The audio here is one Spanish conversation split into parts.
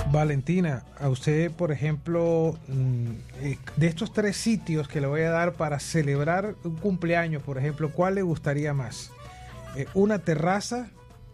Valentina, a usted, por ejemplo, de estos 3 sitios que le voy a dar para celebrar un cumpleaños, por ejemplo, ¿cuál le gustaría más? ¿Una terraza,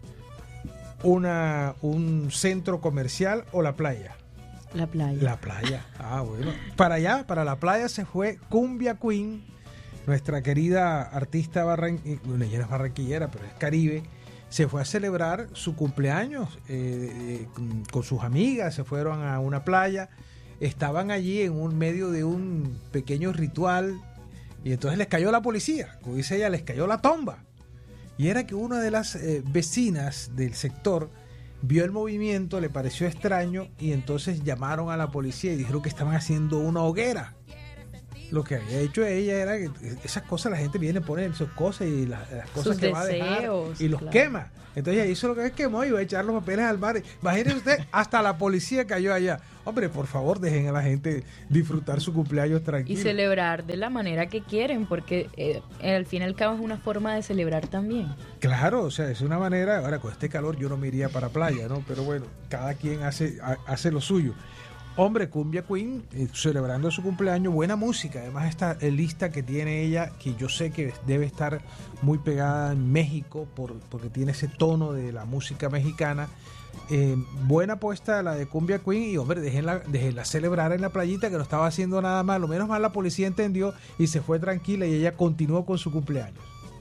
un centro comercial o la playa? La playa. La playa. Bueno. Para allá, para la playa se fue Cumbia Queen, nuestra querida artista ella es barranquillera, pero es caribe. Se fue a celebrar su cumpleaños con sus amigas, se fueron a una playa, estaban allí en medio de un pequeño ritual y entonces les cayó la policía, como dice ella, les cayó la tomba. Y era que una de las vecinas del sector vio el movimiento, le pareció extraño y entonces llamaron a la policía y dijeron que estaban haciendo una hoguera. Lo que había hecho ella era que esas cosas la gente viene a poner sus cosas y las cosas sus que deseos, va a dejar y los claro. quema. Entonces ella hizo lo que quemó y iba a echar los papeles al mar. Imagínese usted, hasta la policía cayó allá. Hombre, por favor, dejen a la gente disfrutar su cumpleaños tranquilo. Y celebrar de la manera que quieren, porque al fin y al cabo es una forma de celebrar también. Claro, o sea, es una manera. Ahora, con este calor yo no me iría para playa, ¿no? Pero bueno, cada quien hace lo suyo. Hombre, Cumbia Queen, celebrando su cumpleaños, buena música. Además, esta lista que tiene ella, que yo sé que debe estar muy pegada en México, porque tiene ese tono de la música mexicana. Buena apuesta la de Cumbia Queen. Y hombre, déjenla celebrar en la playita, que no estaba haciendo nada malo. Menos mal la policía entendió y se fue tranquila y ella continuó con su cumpleaños.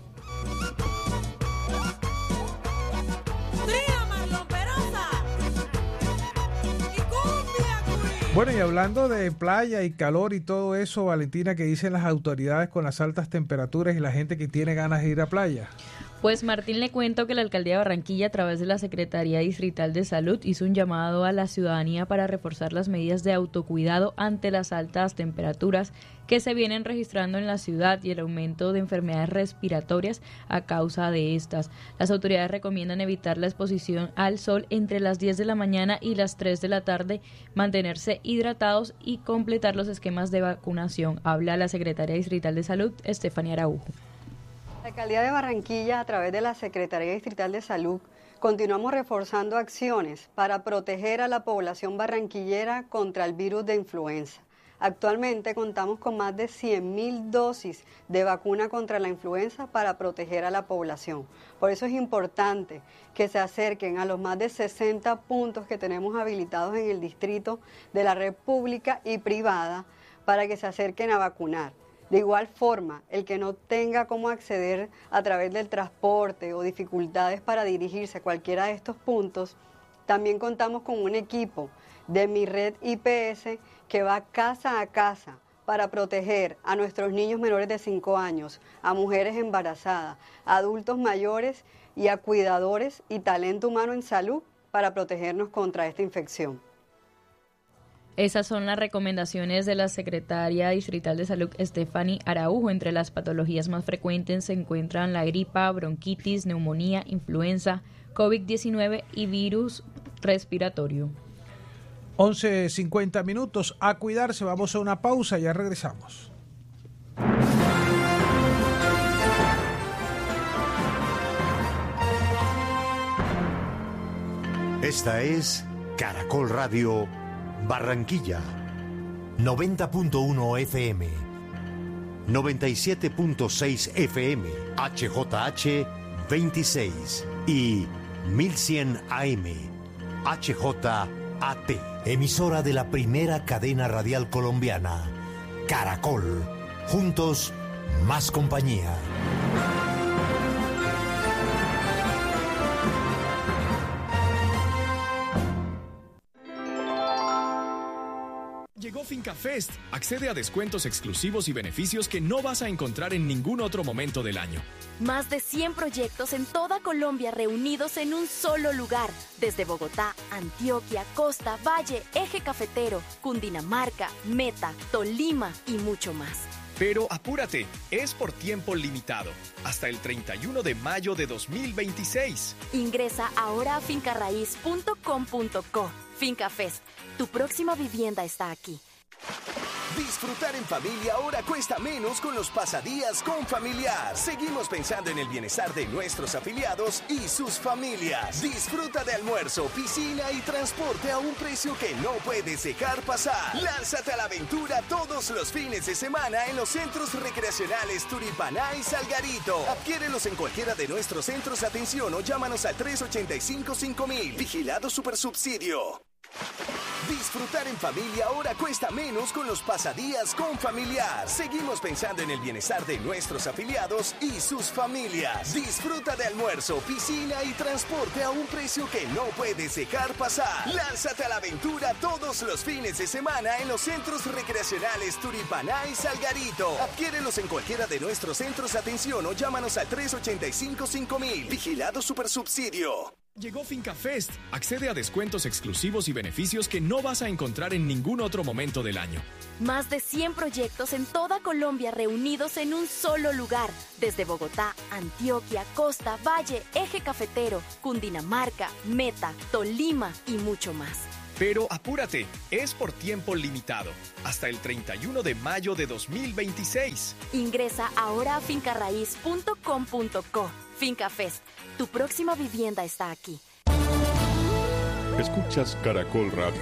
Bueno, y hablando de playa y calor y todo eso, Valentina, ¿qué dicen las autoridades con las altas temperaturas y la gente que tiene ganas de ir a playa? Pues Martín, le cuento que la Alcaldía de Barranquilla, a través de la Secretaría Distrital de Salud, hizo un llamado a la ciudadanía para reforzar las medidas de autocuidado ante las altas temperaturas que se vienen registrando en la ciudad y el aumento de enfermedades respiratorias a causa de estas. Las autoridades recomiendan evitar la exposición al sol entre las 10 de la mañana y las 3 de la tarde, mantenerse hidratados y completar los esquemas de vacunación. Habla la Secretaria Distrital de Salud, Estefanía Araujo. La Alcaldía de Barranquilla, a través de la Secretaría Distrital de Salud, continuamos reforzando acciones para proteger a la población barranquillera contra el virus de influenza. Actualmente contamos con más de 100.000 dosis de vacuna contra la influenza para proteger a la población. Por eso es importante que se acerquen a los más de 60 puntos que tenemos habilitados en el distrito de la red pública y privada para que se acerquen a vacunar. De igual forma, el que no tenga cómo acceder a través del transporte o dificultades para dirigirse a cualquiera de estos puntos, también contamos con un equipo de Mi Red IPS que va casa a casa para proteger a nuestros niños menores de 5 años, a mujeres embarazadas, a adultos mayores y a cuidadores y talento humano en salud para protegernos contra esta infección. Esas son las recomendaciones de la Secretaria Distrital de Salud, Estefanía Araujo. Entre las patologías más frecuentes se encuentran la gripa, bronquitis, neumonía, influenza, COVID-19 y virus respiratorio. 11:50 minutos. A cuidarse, vamos a una pausa, ya regresamos. Esta es Caracol Radio Barranquilla, 90.1 FM, 97.6 FM, HJH 26 y 1100 AM, HJAT. Emisora de la primera cadena radial colombiana, Caracol. Juntos, más compañía. Llegó FincaFest. Accede a descuentos exclusivos y beneficios que no vas a encontrar en ningún otro momento del año. Más de 100 proyectos en toda Colombia reunidos en un solo lugar. Desde Bogotá, Antioquia, Costa, Valle, Eje Cafetero, Cundinamarca, Meta, Tolima y mucho más. Pero apúrate, es por tiempo limitado, hasta el 31 de mayo de 2026. Ingresa ahora a fincarraiz.com.co. FincaFest, tu próxima vivienda está aquí. Disfrutar en familia ahora cuesta menos con los pasadías con Familiar. Seguimos pensando en el bienestar de nuestros afiliados y sus familias. Disfruta de almuerzo, piscina y transporte a un precio que no puedes dejar pasar. Lánzate a la aventura todos los fines de semana en los centros recreacionales Turipaná y Salgarito. Adquiérelos en cualquiera de nuestros centros de atención o llámanos al 385-5000. Vigilado Supersubsidio. Disfrutar en familia ahora cuesta menos con los pasadías con Familiar. Seguimos pensando en el bienestar de nuestros afiliados y sus familias. Disfruta de almuerzo, piscina y transporte a un precio que no puedes dejar pasar. Lánzate a la aventura todos los fines de semana en los centros recreacionales Turipaná y Salgarito. Adquiérelos en cualquiera de nuestros centros de atención o llámanos al 385-5000. Vigilado Supersubsidio. Llegó Finca Fest. Accede a descuentos exclusivos y beneficios que no vas a encontrar en ningún otro momento del año. Más de 100 proyectos en toda Colombia reunidos en un solo lugar. Desde Bogotá, Antioquia, Costa, Valle, Eje Cafetero, Cundinamarca, Meta, Tolima y mucho más. Pero apúrate, es por tiempo limitado, hasta el 31 de mayo de 2026. Ingresa ahora a fincarraiz.com.co. Finca Fest, tu próxima vivienda está aquí. Escuchas Caracol Radio.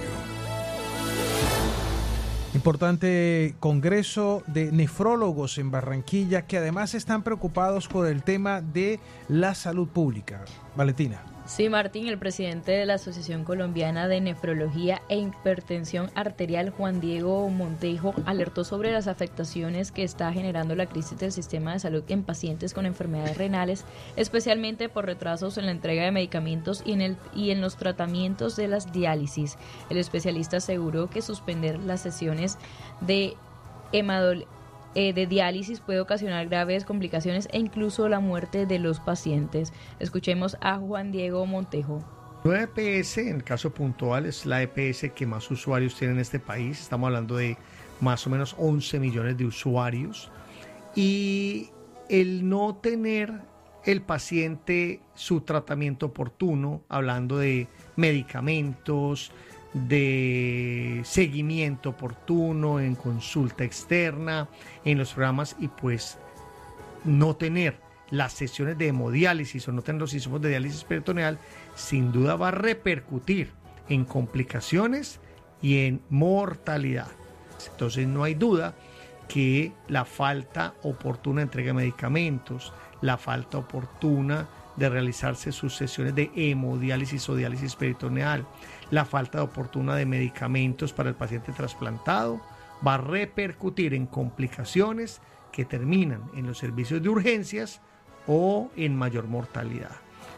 Importante congreso de nefrólogos en Barranquilla que además están preocupados por el tema de la salud pública. Valentina. Sí, Martín, el presidente de la Asociación Colombiana de Nefrología e Hipertensión Arterial, Juan Diego Montejo, alertó sobre las afectaciones que está generando la crisis del sistema de salud en pacientes con enfermedades renales, especialmente por retrasos en la entrega de medicamentos y en los tratamientos de las diálisis. El especialista aseguró que suspender las sesiones de diálisis puede ocasionar graves complicaciones e incluso la muerte de los pacientes. Escuchemos a Juan Diego Montejo. La EPS, en el caso puntual, es la EPS que más usuarios tiene en este país. Estamos hablando de más o menos 11 millones de usuarios. Y el no tener el paciente su tratamiento oportuno, hablando de medicamentos, de seguimiento oportuno, en consulta externa, en los programas, y pues no tener las sesiones de hemodiálisis o no tener los insumos de diálisis peritoneal, sin duda va a repercutir en complicaciones y en mortalidad. Entonces no hay duda que la falta oportuna de entrega de medicamentos, la falta oportuna de realizarse sus sesiones de hemodiálisis o diálisis peritoneal, la falta oportuna de medicamentos para el paciente trasplantado, va a repercutir en complicaciones que terminan en los servicios de urgencias o en mayor mortalidad.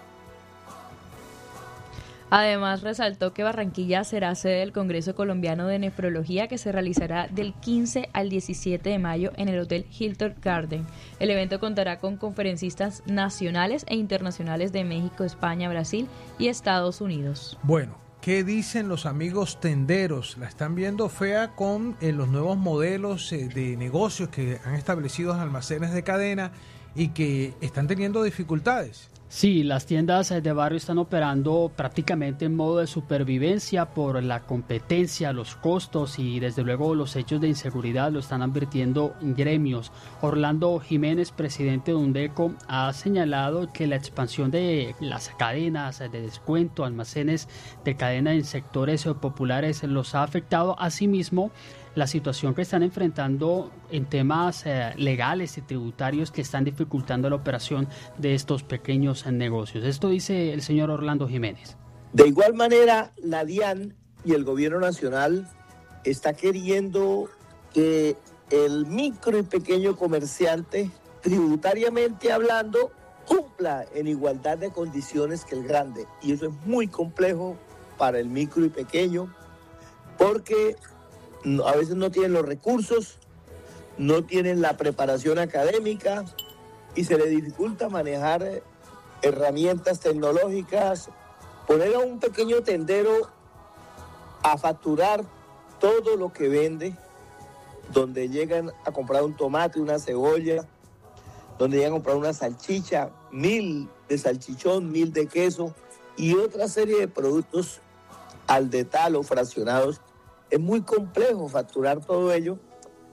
Además, resaltó que Barranquilla será sede del Congreso Colombiano de Nefrología, que se realizará del 15 al 17 de mayo en el Hotel Hilton Garden. El evento contará con conferencistas nacionales e internacionales de México, España, Brasil y Estados Unidos. Bueno, ¿qué dicen los amigos tenderos? La están viendo fea con los nuevos modelos de negocios que han establecido almacenes de cadena y que están teniendo dificultades. Sí, las tiendas de barrio están operando prácticamente en modo de supervivencia por la competencia, los costos y desde luego los hechos de inseguridad, lo están advirtiendo gremios. Orlando Jiménez, presidente de UNDECO, ha señalado que la expansión de las cadenas de descuento, almacenes de cadena en sectores populares los ha afectado. Asimismo, la situación que están enfrentando en temas legales y tributarios que están dificultando la operación de estos pequeños negocios. Esto dice el señor Orlando Jiménez. De igual manera, la DIAN y el gobierno nacional está queriendo que el micro y pequeño comerciante, tributariamente hablando, cumpla en igualdad de condiciones que el grande. Y eso es muy complejo para el micro y pequeño porque a veces no tienen los recursos, no tienen la preparación académica y se les dificulta manejar herramientas tecnológicas, poner a un pequeño tendero a facturar todo lo que vende, donde llegan a comprar un tomate, una cebolla, donde llegan a comprar una salchicha, 1000 de salchichón, 1000 de queso y otra serie de productos al detal o fraccionados. Es muy complejo facturar todo ello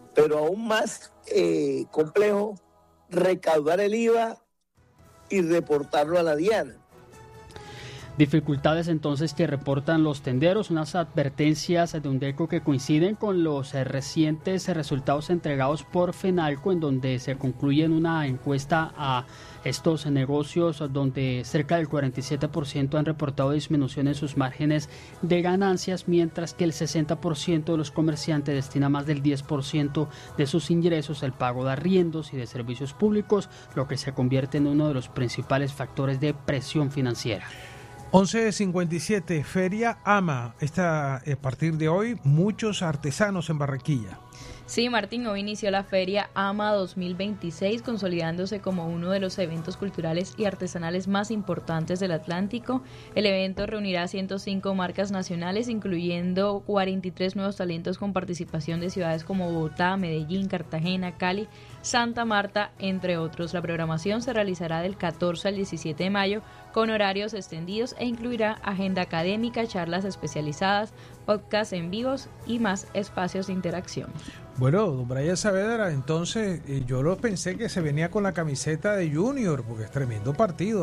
pero aún más complejo, recaudar el IVA y reportarlo a la DIAN. Dificultades entonces que reportan los tenderos, unas advertencias de UNDECO que coinciden con los recientes resultados entregados por FENALCO, en donde se concluye en una encuesta a estos negocios donde cerca del 47% han reportado disminución en sus márgenes de ganancias, mientras que el 60% de los comerciantes destina más del 10% de sus ingresos al pago de arriendos y de servicios públicos, lo que se convierte en uno de los principales factores de presión financiera. 11:57, Feria AMA. A partir de hoy, muchos artesanos en Barranquilla. Sí, Martín, hoy inició la Feria AMA 2026, consolidándose como uno de los eventos culturales y artesanales más importantes del Atlántico. El evento reunirá 105 marcas nacionales, incluyendo 43 nuevos talentos con participación de ciudades como Bogotá, Medellín, Cartagena, Cali, Santa Marta, entre otros. La programación se realizará del 14 al 17 de mayo con horarios extendidos e incluirá agenda académica, charlas especializadas, podcasts en vivos y más espacios de interacción. Bueno, don Brian Saavedra, entonces yo lo pensé que se venía con la camiseta de Junior, porque es tremendo partido,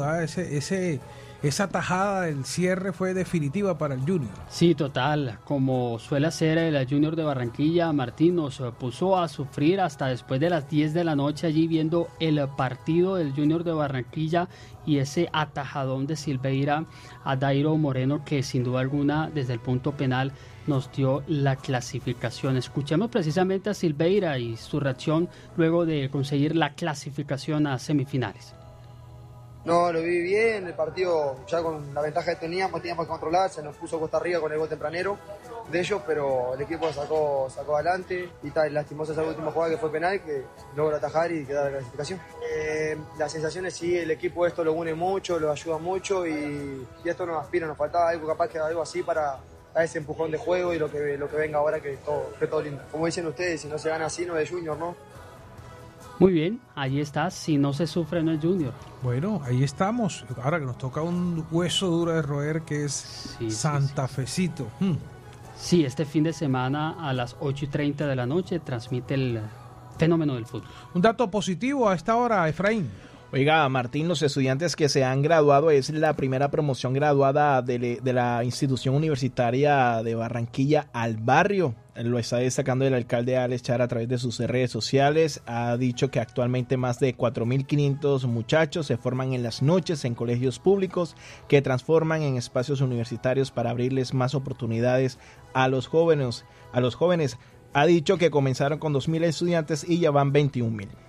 esa tajada del cierre fue definitiva para el Junior. Sí, total, como suele hacer el Junior de Barranquilla, Martín nos puso a sufrir hasta después de las 10 de la noche allí viendo el partido del Junior de Barranquilla y ese atajadón de Silveira a Dairo Moreno, que sin duda alguna desde el punto penal nos dio la clasificación. Escuchemos precisamente a Silveira y su reacción luego de conseguir la clasificación a semifinales. No, lo vi bien, el partido ya con la ventaja que teníamos que controlar, se nos puso costa arriba con el gol tempranero de ellos, pero el equipo sacó adelante y tal, lastimosa esa última jugada que fue penal, que logró atajar y quedar la clasificación. Las sensaciones sí, el equipo esto lo une mucho, lo ayuda mucho y esto nos aspira, nos faltaba algo capaz que algo así para ese empujón de juego y lo que venga ahora que todo lindo. Como dicen ustedes, si no se gana así no es Junior, ¿no? Muy bien, ahí está, si no se sufre no es Junior. Bueno, ahí estamos, ahora que nos toca un hueso duro de roer que es Santa Fecito. Sí, este fin de semana a las 8:30 de la noche transmite el fenómeno del fútbol. Un dato positivo a esta hora, Efraín. Oiga, Martín, los estudiantes que se han graduado es la primera promoción graduada de la institución universitaria de Barranquilla al barrio. Lo está destacando el alcalde Alex Char a través de sus redes sociales. Ha dicho que actualmente más de 4.500 muchachos se forman en las noches en colegios públicos que transforman en espacios universitarios para abrirles más oportunidades a los jóvenes. Ha dicho que comenzaron con 2.000 estudiantes y ya van 21.000.